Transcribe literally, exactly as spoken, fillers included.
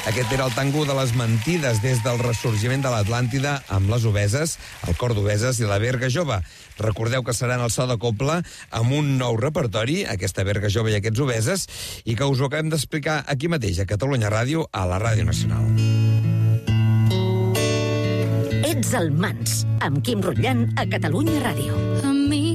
Aquest era el tango de les mentides des del ressorgiment de l'Atlàntida amb les Obeses, el cor d'Obeses i la Berga Jove. Recordeu que seran el so de Cobla amb un nou repertori, aquesta Berga Jove i aquests Obeses, i que us ho acabem d'explicar aquí mateix, a Catalunya Ràdio, a la Ràdio Nacional. Ets el Mans, amb Quim Rutllant, a Catalunya Ràdio.